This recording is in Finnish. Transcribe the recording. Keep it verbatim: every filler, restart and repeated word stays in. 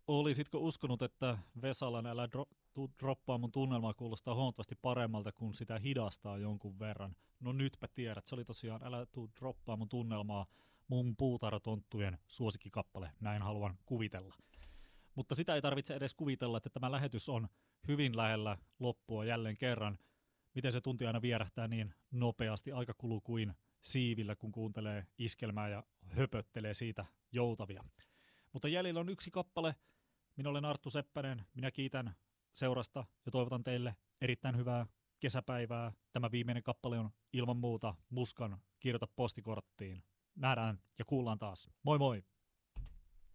Olisitko uskonut, että Vesalan älä dro- tuu droppaa mun tunnelmaa kuulostaa huomattavasti paremmalta, kun sitä hidastaa jonkun verran? No nytpä tiedät, se oli tosiaan älä tuu droppaa mun tunnelmaa, mun puutarhatonttujen suosikkikappale, näin haluan kuvitella. Mutta sitä ei tarvitse edes kuvitella, että tämä lähetys on hyvin lähellä loppua jälleen kerran. Miten se tunti aina vierähtää niin nopeasti, aika kuluu kuin siivillä, kun kuuntelee iskelmää ja höpöttelee siitä joutavia. Mutta jäljellä on yksi kappale. Minä olen Arttu Seppänen. Minä kiitän seurasta ja toivotan teille erittäin hyvää kesäpäivää. Tämä viimeinen kappale on ilman muuta Muskan Kirjoita postikorttiin. Nähdään ja kuullaan taas. Moi moi!